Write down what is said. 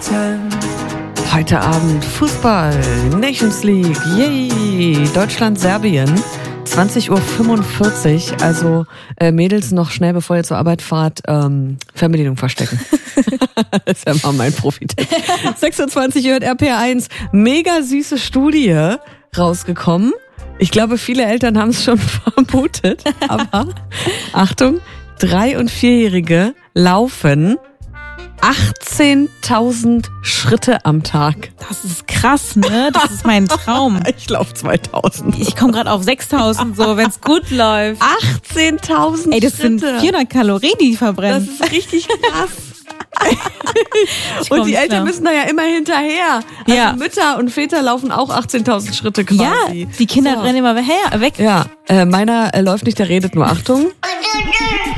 Heute Abend Fußball, Nations League, yay, Deutschland-Serbien, 20:45 Uhr, also Mädels noch schnell, bevor ihr zur Arbeit fahrt, Fernbedienung verstecken. Das ist ja mal mein Profi-Tipp. 26 Uhr RPR1, mega süße Studie rausgekommen. Ich glaube, viele Eltern haben es schon vermutet, aber Achtung, 3- und 4-Jährige laufen 18.000 Schritte am Tag. Das ist krass, ne? Das ist mein Traum. Ich laufe 2.000. Ich komme gerade auf 6.000, so, wenn es gut läuft. 18.000 Ey, das Schritte. sind 400 Kalorien, die ich verbrenne. Das ist richtig krass. Und die Eltern müssen da ja immer hinterher. Also Ja. Mütter und Väter laufen auch 18.000 Schritte quasi. Ja, die Kinder rennen immer weg. Ja, meiner läuft nicht, der redet nur. Achtung.